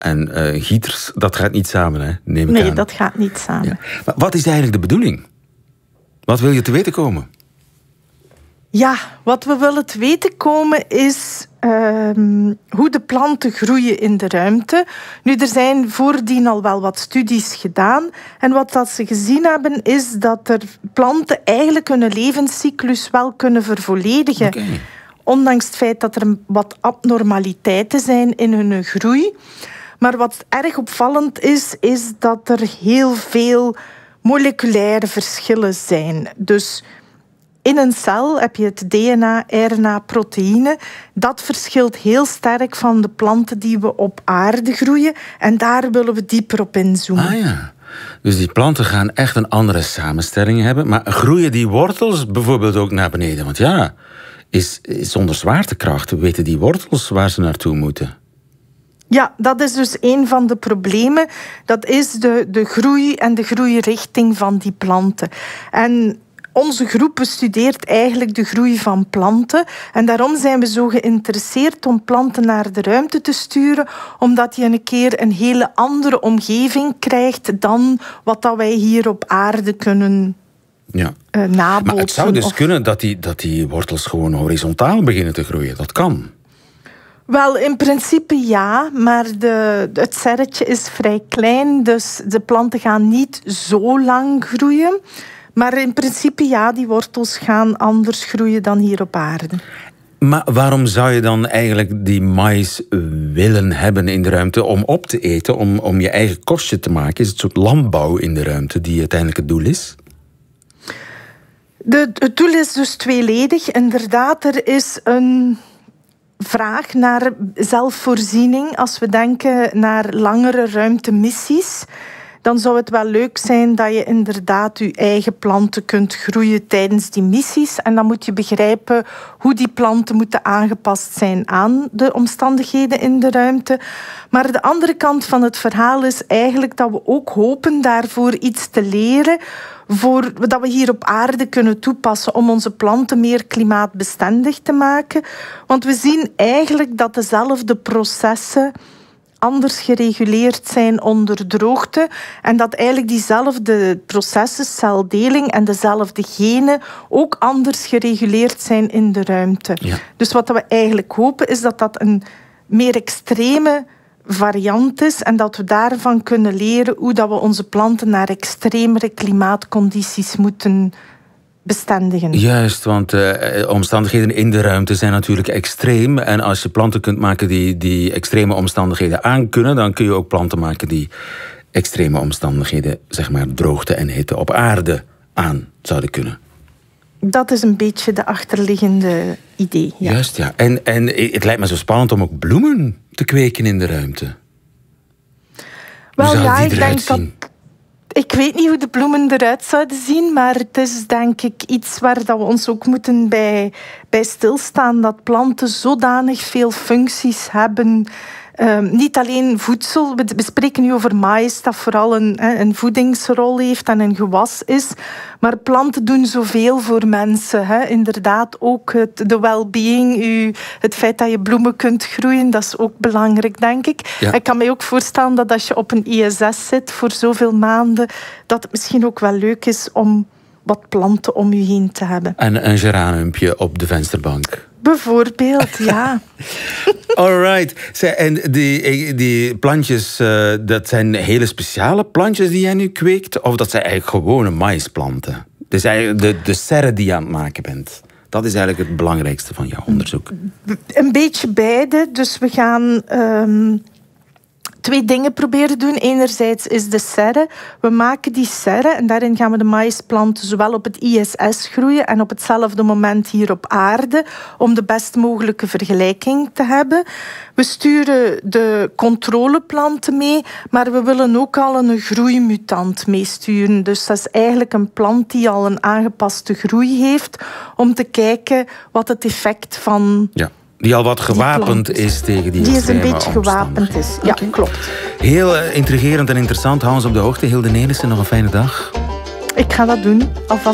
en gieters, dat gaat niet samen, hè? Neem ik aan. Nee, dat gaat niet samen. Ja. Maar wat is eigenlijk de bedoeling? Wat wil je te weten komen? Ja, wat we willen te weten komen is hoe de planten groeien in de ruimte. Nu, er zijn voordien al wel wat studies gedaan. En wat dat ze gezien hebben, is dat er planten eigenlijk hun levenscyclus wel kunnen vervolledigen. Okay. Ondanks het feit dat er wat abnormaliteiten zijn in hun groei. Maar wat erg opvallend is dat er heel veel moleculaire verschillen zijn. Dus in een cel heb je het DNA, RNA, proteïne. Dat verschilt heel sterk van de planten die we op aarde groeien. En daar willen we dieper op inzoomen. Ah ja, dus die planten gaan echt een andere samenstelling hebben. Maar groeien die wortels bijvoorbeeld ook naar beneden? Want ja, is zonder zwaartekracht weten die wortels waar ze naartoe moeten? Ja, dat is dus een van de problemen. Dat is de groei en de groeirichting van die planten. En onze groep bestudeert eigenlijk de groei van planten. En daarom zijn we zo geïnteresseerd om planten naar de ruimte te sturen, omdat je een keer een hele andere omgeving krijgt dan wat dat wij hier op aarde kunnen nabootsen. Maar het zou dus kunnen dat die wortels gewoon horizontaal beginnen te groeien. Dat kan. Wel, in principe ja, maar het serretje is vrij klein, dus de planten gaan niet zo lang groeien. Maar in principe ja, die wortels gaan anders groeien dan hier op aarde. Maar waarom zou je dan eigenlijk die maïs willen hebben in de ruimte om op te eten, om je eigen kostje te maken? Is het een soort landbouw in de ruimte die uiteindelijk het doel is? Het doel is dus tweeledig. Inderdaad, er is een vraag naar zelfvoorziening. Als we denken naar langere ruimtemissies, dan zou het wel leuk zijn dat je inderdaad je eigen planten kunt groeien tijdens die missies. En dan moet je begrijpen hoe die planten moeten aangepast zijn aan de omstandigheden in de ruimte. Maar de andere kant van het verhaal is eigenlijk dat we ook hopen daarvoor iets te leren, dat we hier op aarde kunnen toepassen om onze planten meer klimaatbestendig te maken. Want we zien eigenlijk dat dezelfde processen anders gereguleerd zijn onder droogte en dat eigenlijk diezelfde processen, celdeling en dezelfde genen ook anders gereguleerd zijn in de ruimte. Ja. Dus wat we eigenlijk hopen is dat dat een meer extreme variant is en dat we daarvan kunnen leren hoe dat we onze planten naar extremere klimaatcondities moeten bestendigen. Juist, want de omstandigheden in de ruimte zijn natuurlijk extreem. En als je planten kunt maken die extreme omstandigheden aankunnen, dan kun je ook planten maken die extreme omstandigheden, zeg maar droogte en hitte op aarde aan zouden kunnen. Dat is een beetje de achterliggende idee. Ja. Juist, ja. En het lijkt me zo spannend om ook bloemen te kweken in de ruimte. Wel ja, ik denk dat... Ik weet niet hoe de bloemen eruit zouden zien, maar het is denk ik iets waar dat we ons ook moeten bij stilstaan. Dat planten zodanig veel functies hebben. Niet alleen voedsel, we spreken nu over maïs dat vooral een voedingsrol heeft en een gewas is. Maar planten doen zoveel voor mensen. Hè. Inderdaad, ook de well-being, het feit dat je bloemen kunt groeien, dat is ook belangrijk, denk ik. Ja. Ik kan me ook voorstellen dat als je op een ISS zit voor zoveel maanden, dat het misschien ook wel leuk is om wat planten om je heen te hebben. En een geraniumpje op de vensterbank. Bijvoorbeeld, ja. Alright. En die plantjes, dat zijn hele speciale plantjes die jij nu kweekt? Of dat zijn eigenlijk gewone maïsplanten? Dus eigenlijk de serre die je aan het maken bent. Dat is eigenlijk het belangrijkste van jouw onderzoek. Een beetje beide. Dus we gaan twee dingen proberen doen. Enerzijds is de serre. We maken die serre en daarin gaan we de maïsplanten zowel op het ISS groeien en op hetzelfde moment hier op aarde, om de best mogelijke vergelijking te hebben. We sturen de controleplanten mee, maar we willen ook al een groeimutant meesturen. Dus dat is eigenlijk een plant die al een aangepaste groei heeft, om te kijken wat het effect van... Ja. Die al wat gewapend is tegen die is een beetje gewapend is. Ja, okay. Klopt. Heel intrigerend en interessant. Hou ons op de hoogte. Hilde Nelissen, nog een fijne dag. Ik ga dat doen. Alvast